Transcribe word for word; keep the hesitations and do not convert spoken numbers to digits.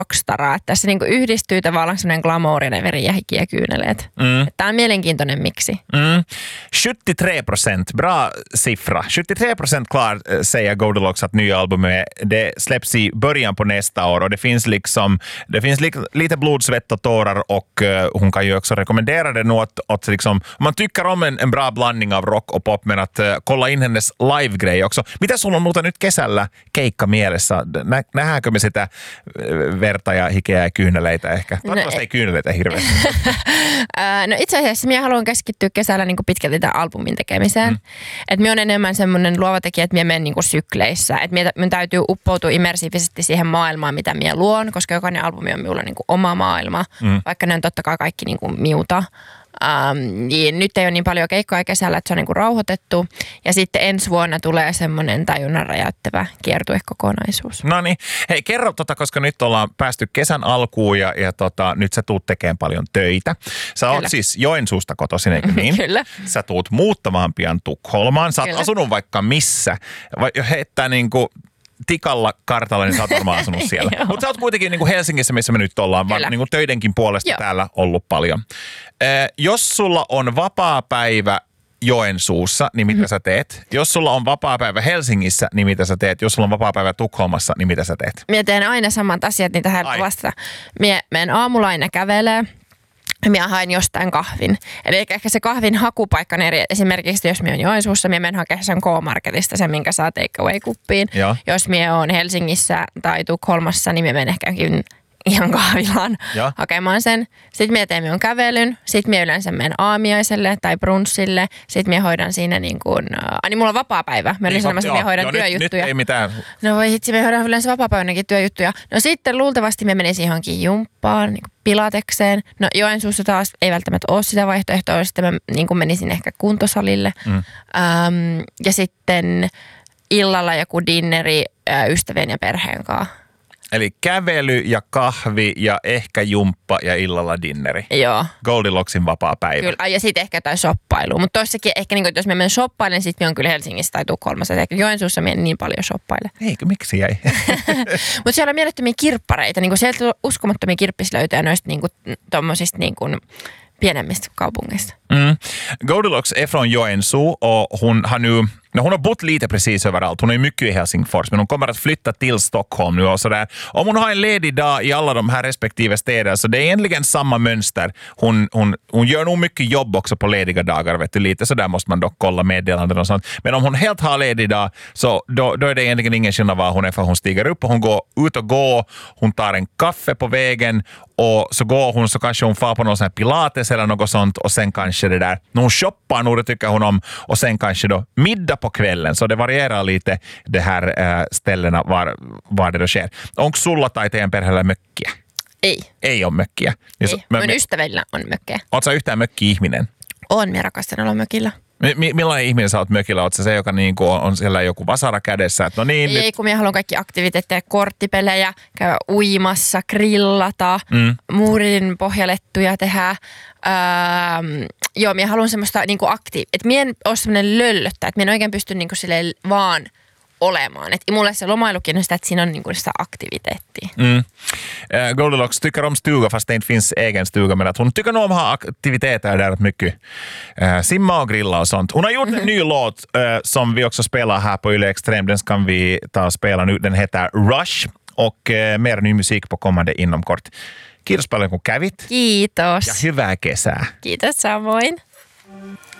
rockstaraa. Että tässä niinku yhdistyy tavallaan semmoinen glamourinen veri ja hiki ja kyyneleet. Mm. Tämä on mielenkiintoinen miksi. Mm. sjuttiotre procent, bra siffra. sjuttiotre procent klar säger Goldilocks att nya albumet det släpps i början på nästa år och det finns liksom det finns li, lite blod, svett och tårar och uh, hon kan ju också rekommendera det nu åt, åt liksom, om man tycker om en, en bra blandning av rock och pop men att uh, kolla in hennes live-grej också. Mitä sulla on muuta nyt kesällä keikka mielessä? Nä, nähdäänkö me sitä verta ja hikeä ja kyyneleitä ehkä? Toivottavasti no, ei kyyneleitä hirveästi. no itse asiassa minä haluan keskittyä kesällä niin pitkälti tämän albumin tekemiseen. Mm. Että minä olen enemmän semmoinen luova tekijä, että minä menen niin sykleissä. Että minun täytyy uppoutua immersiivisesti siihen maailmaan, mitä minä luon, koska jokainen albumi on minulla niin oma maailma, mm. vaikka ne on totta kai kaikki niin miuta. Um, niin nyt ei ole niin paljon keikkoja kesällä, että se on niin kuin rauhoitettu. Ja sitten ensi vuonna tulee semmoinen tajunnan räjäyttävä kiertuekokonaisuus. No niin. Hei, kerro tota, koska nyt ollaan päästy kesän alkuun ja, ja tota, nyt sä tuut tekemään paljon töitä. Sä Kyllä. oot siis Joensuusta kotoisin, eikö niin? Kyllä. Sä tuut muuttamaan pian Tukholmaan. Sä oot Kyllä. asunut vaikka missä. Vai heittää niinku tikalla kartalla, niin sä oot varmaan asunut siellä. Mutta sä oot kuitenkin niin kuin Helsingissä, missä me nyt ollaan, vaan niin kuin töidenkin puolesta Joo. täällä ollut paljon. Eh, jos sulla on vapaapäivä Joensuussa, niin mitä mm-hmm. sä teet? Jos sulla on vapaapäivä Helsingissä, niin mitä sä teet? Jos sulla on vapaapäivä Tukholmassa, niin mitä sä teet? Mie teen aina samat asiat, niitä helppo vastata. Mie menen aamulla aina kävelee. Minä haen jostain kahvin. Eli ehkä se kahvin hakupaikka on eri. Esimerkiksi jos minä olen Joensuussa, minä menen hakemaan sen K-Marketista sen, minkä saa take away-kuppiin. Ja. Jos minä olen Helsingissä tai Tukholmassa, niin minä menen ehkä ihan kahvilaan ja. hakemaan sen. Sitten minä teen minun kävelyn. Sitten minä yleensä menen aamiaiselle tai brunssille. Sitten minä hoidan siinä niin kuin... Ai niin, mulla on vapaapäivä. Mä olin sanomassa, että minä hoidan joo, työjuttuja. Nyt, nyt ei mitään. No voi hitsi, minä hoidan yleensä vapaapäivänäkin työjuttuja. No sitten luultavasti minä menisin johonkin jumppaan, niin kuin pilatekseen. No Joensuussa taas ei välttämättä ole sitä vaihtoehtoa. Sitten mä niin kuin menisin ehkä kuntosalille. Mm. Ähm, ja sitten illalla joku dinneri äh, ystävien ja perheen kanssa. Eli kävely ja kahvi ja ehkä jumppa ja illalla dinneri. Joo. Goldilocksin vapaa päivä. Kyllä, ja sitten ehkä jotain shoppailua. Mutta toissakin ehkä, niin kun, jos mä menen shoppailemaan, niin sitten on kyllä Helsingissä tai Tukholmassa. Ehkä Joensuussa menen niin paljon shoppaille. Eikö, miksi jäi? Mutta siellä on mielettömiä kirppareita. Niin sieltä on uskomattomia kirppislöytöjä noista niin tuommoisista niin pienemmistä kaupungeista. Mm. Goldilocks är från Joensuu och hon har nu no, hon har bott lite precis överallt. Hon är mycket i Helsingfors men hon kommer att flytta till Stockholm nu och sådär. Om hon har en ledig dag i alla de här respektive städer så det är egentligen samma mönster. Hon, hon, hon gör nog mycket jobb också på lediga dagar, vet du, lite så där måste man dock kolla meddelanden och sånt. Men om hon helt har ledig dag så då, då är det egentligen ingen skillnad var hon är, för hon stiger upp och hon går ut och går, hon tar en kaffe på vägen och så går hon, så kanske hon far på någon sån här pilates eller något sånt och sen kanske det där, när hon shoppar nog, det tycker hon om, och sen kanske då middag på kvällen, så det varierar lite det här äh, ställena var, var det då sker. Onko sulla tai teidän perheellä mökkiä? Ei. Ei ole mökkiä. Ei. Niin, Mun me, ystävillä on mökkejä. Oot sä yhtään mökki-ihminen? Oon, minä rakastan olla mökillä. M- millainen ihminen sä oot mökillä? Oot sä se, joka niinku on, on siellä joku vasara kädessä? Et no niin, ei, nyt... kun minä haluan kaikki aktiviteetteja, korttipelejä, käydä uimassa, grillata, mm. muurin pohjalettuja tehdä. Öö, joo, minä haluan semmoista niinku aktiivista. Että minä en ole semmoinen löllöttä, että minä en oikein pysty niinku silleen vaan olemaan. Että mulle se lomailukin on sitä, että siinä on niinku sitä aktiviteettia. Mm. Uh, Goldilocks tycker om stuga fast det inte finns egen stuga, men att hon tycker nog om att ha aktiviteter där mycket. Uh, simma och grilla och sånt. Hon har gjort en ny låt uh, som vi också spelar här på Yle Extrem. Den ska vi ta och spela nu. Den heter Rush och uh, mer ny musik på kommande inom kort. Kiitos paljon kun kävit. Kiitos. Ja hyvää kesää. Kiitos samoin.